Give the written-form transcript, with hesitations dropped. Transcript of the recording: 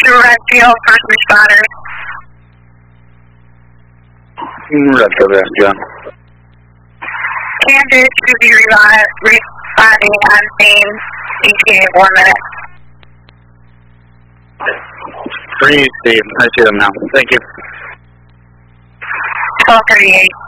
to Redfield, first responders. Redfield, yes, John. Kansas to be responding on scene, ETA 1 minute. Free, Steve. I see them now. Thank you. 12:38.